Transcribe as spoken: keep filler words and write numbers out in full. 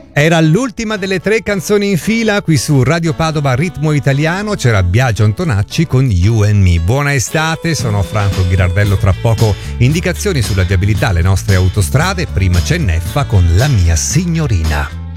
Era l'ultima delle tre canzoni in fila qui su Radio Padova Ritmo Italiano. C'era Biagio Antonacci con You and Me. Buona estate, sono Franco Ghirardello. Tra poco indicazioni sulla viabilità alle nostre autostrade. Prima c'è Neffa con La mia signorina.